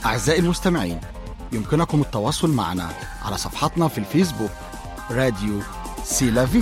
أعزائي المستمعين، يمكنكم التواصل معنا على صفحتنا في الفيسبوك راديو سيلافي.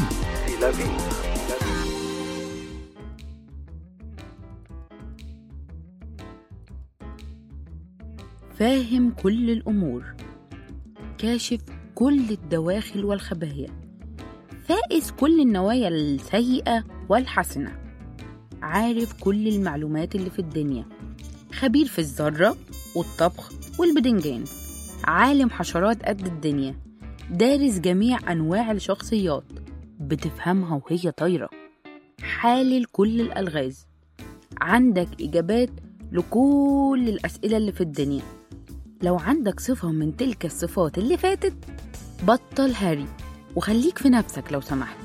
فاهم كل الأمور، كاشف كل الدواخل والخبايا، فائز كل النوايا السيئة والحسنة، عارف كل المعلومات اللي في الدنيا، خبير في الذرة والطبخ والبدنجان، عالم حشرات قد الدنيا، دارس جميع أنواع الشخصيات، بتفهمها وهي طايرة، حالل كل الألغاز، عندك إجابات لكل الأسئلة اللي في الدنيا. لو عندك صفة من تلك الصفات اللي فاتت، بطل هاري وخليك في نفسك لو سمحت.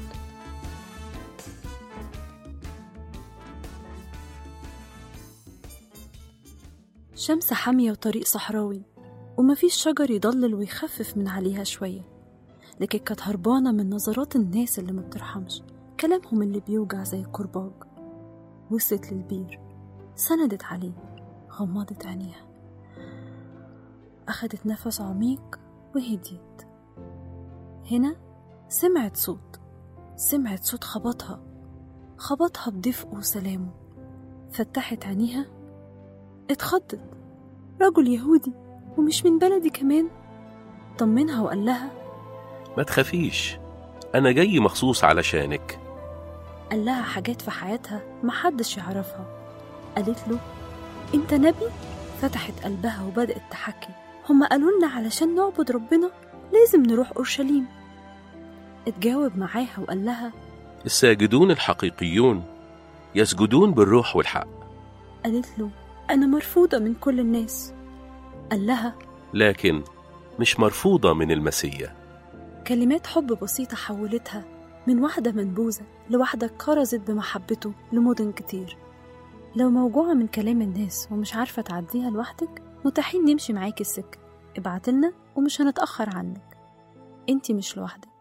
شمس حامية وطريق صحراوي، ومفيش شجر يضلل ويخفف من عليها شوية، لكن كانت هربانة من نظرات الناس اللي ما بترحمش، كلامهم اللي بيوجع زي الكرباج. وصلت للبير، سندت عليه، غمضت عينيها، أخدت نفس عميق وهديت. هنا سمعت صوت خبطها بدفء وسلامه. فتحت عينيها، اتخضت، رجل يهودي ومش من بلدي كمان. طمنها وقال لها ما تخافيش، أنا جاي مخصوص علشانك. قال لها حاجات في حياتها محدش يعرفها. قالت له انت نبي؟ فتحت قلبها وبدأت تحكي. هم قالوا لنا علشان نعبد ربنا لازم نروح أورشليم. اتجاوب معاها وقال لها الساجدون الحقيقيون يسجدون بالروح والحق. قالت له أنا مرفوضة من كل الناس. قال لها لكن مش مرفوضة من المسيح. كلمات حب بسيطة حولتها من واحدة منبوذة لواحدة كرزت بمحبته لمدن كتير. لو موجوعة من كلام الناس ومش عارفة تعديها لوحدك، متاحين نمشي معاكي السكة. ابعتلنا ومش هنتأخر عنك. انتي مش لوحدك.